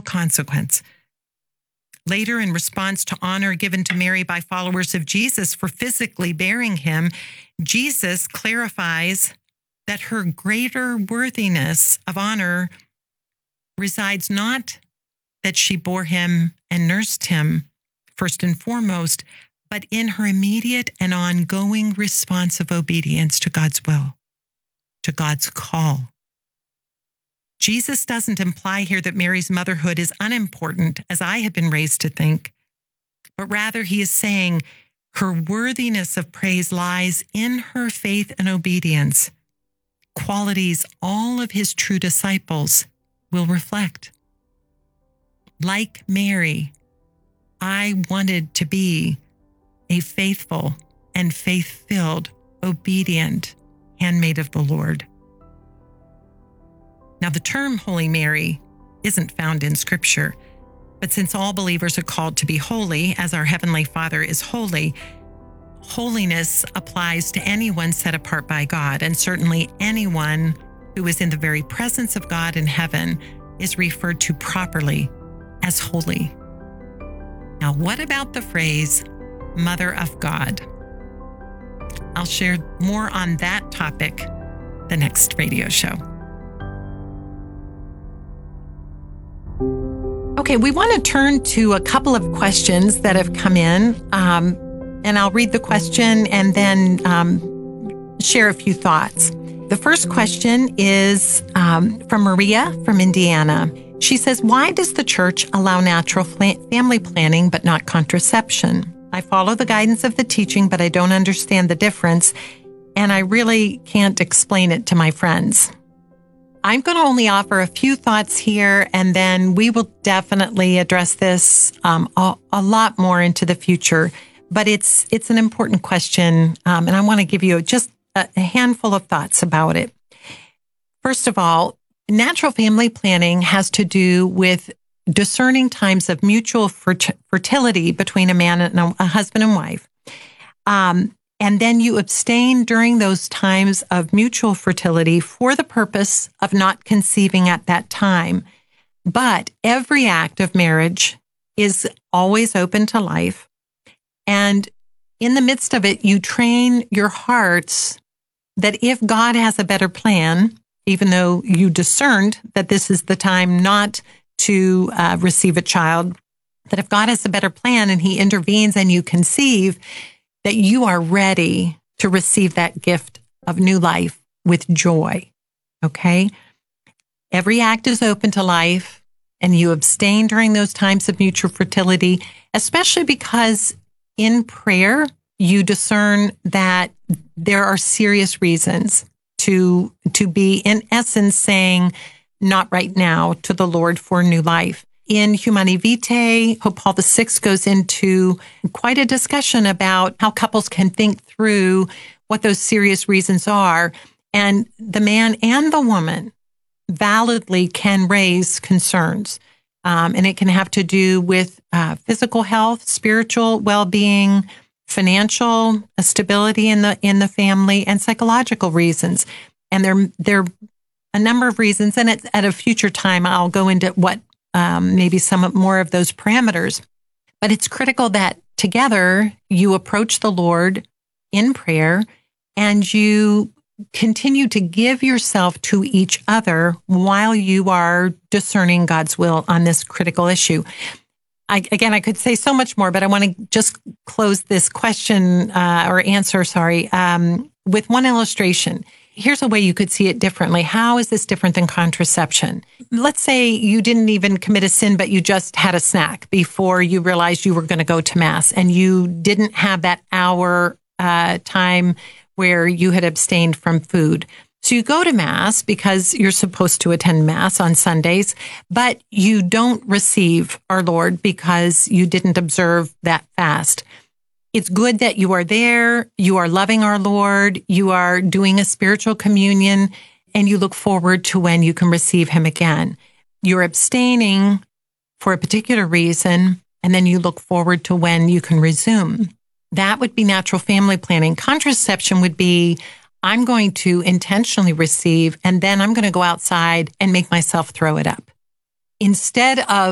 consequence. Later, in response to honor given to Mary by followers of Jesus for physically bearing him, Jesus clarifies that her greater worthiness of honor resides not that she bore him and nursed him, first and foremost, but in her immediate and ongoing response of obedience to God's will, to God's call. Jesus doesn't imply here that Mary's motherhood is unimportant, as I have been raised to think, but rather he is saying her worthiness of praise lies in her faith and obedience, qualities all of his true disciples will reflect. Like Mary, I wanted to be a faithful and faith-filled, obedient handmaid of the Lord. Now, the term Holy Mary isn't found in Scripture, but since all believers are called to be holy, as our Heavenly Father is holy, holiness applies to anyone set apart by God, and certainly anyone who is in the very presence of God in heaven is referred to properly as holy. Now, what about the phrase, Mother of God? I'll share more on that topic the next radio show. Okay, we want to turn to a couple of questions that have come in, and I'll read the question and then share a few thoughts. The first question is from Maria from Indiana. She says, why does the church allow natural family planning but not contraception? I follow the guidance of the teaching, but I don't understand the difference, and I really can't explain it to my friends. I'm going to only offer a few thoughts here, and then we will definitely address this a lot more into the future. But it's an important question, and I want to give you just a handful of thoughts about it. First of all, natural family planning has to do with discerning times of mutual fertility between a man and a husband and wife. And then you abstain during those times of mutual fertility for the purpose of not conceiving at that time. But every act of marriage is always open to life. And in the midst of it, you train your hearts that if God has a better plan, even though you discerned that this is the time not to receive a child, that if God has a better plan and he intervenes and you conceive, that you are ready to receive that gift of new life with joy, okay? Every act is open to life, and you abstain during those times of mutual fertility, especially because in prayer, you discern that there are serious reasons to be, in essence, saying, not right now, to the Lord for new life. In Humanae Vitae, Pope Paul VI goes into quite a discussion about how couples can think through what those serious reasons are. And the man and the woman validly can raise concerns. And it can have to do with physical health, spiritual well-being, financial stability in the family, and psychological reasons. And there are a number of reasons. And at a future time, I'll go into what maybe some more of those parameters. But it's critical that together you approach the Lord in prayer and you continue to give yourself to each other while you are discerning God's will on this critical issue. I could say so much more, but I want to just close this question or answer, with one illustration. Here's a way you could see it differently. How is this different than contraception? Let's say you didn't even commit a sin, but you just had a snack before you realized you were going to go to Mass, and you didn't have that hour time where you had abstained from food. So you go to Mass because you're supposed to attend Mass on Sundays, but you don't receive our Lord because you didn't observe that fast. It's good that you are there, you are loving our Lord, you are doing a spiritual communion, and you look forward to when you can receive him again. You're abstaining for a particular reason, and then you look forward to when you can resume. That would be natural family planning. Contraception would be, I'm going to intentionally receive, and then I'm going to go outside and make myself throw it up. Instead of